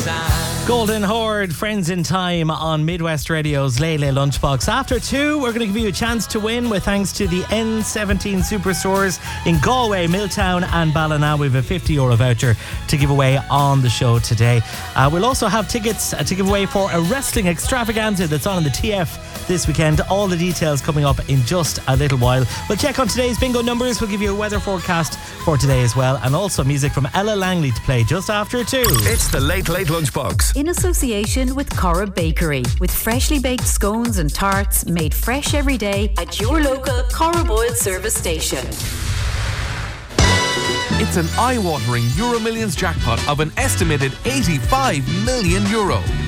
Golden Horde, Friends in Time on Midwest Radio's Lay Lay Lunchbox. After 2, we're going to give you a chance to win with thanks to the N17 Superstores in Galway, Milltown and Ballina. We have a €50 voucher to give away on the show today. We'll also have tickets to give away for a wrestling extravaganza that's on in the TF this weekend. All the details coming up in just a little while. We'll check on today's bingo numbers. We'll give you a weather forecast for today as well, and also music from Ella Langley to play just after 2. It's the Late Late Lunchbox. In association with Corra Bakery, with freshly baked scones and tarts made fresh every day at your local Corra Boyle service station. It's an eye-watering Euro Millions jackpot of an estimated €85 million.